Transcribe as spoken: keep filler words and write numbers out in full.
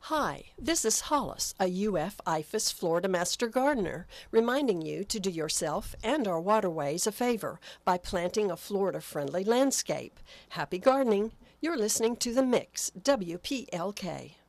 Hi, this is Hollis, a U F I F A S Florida Master Gardener, reminding you to do yourself and our waterways a favor by planting a Florida-friendly landscape. Happy gardening! You're listening to The Mix, W P L K.